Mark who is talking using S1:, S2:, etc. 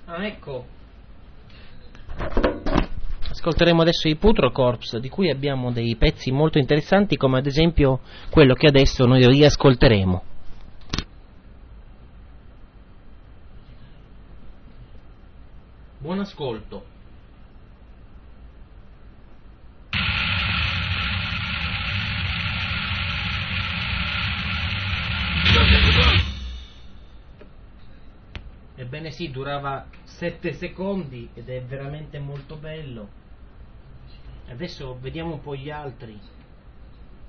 S1: Ah, ecco. Ascolteremo adesso i Putro Corps, di cui abbiamo dei pezzi molto interessanti, come ad esempio quello che adesso noi riascolteremo. Buon ascolto. Ebbene sì, durava 7 secondi ed è veramente molto bello. Adesso vediamo un po' gli altri.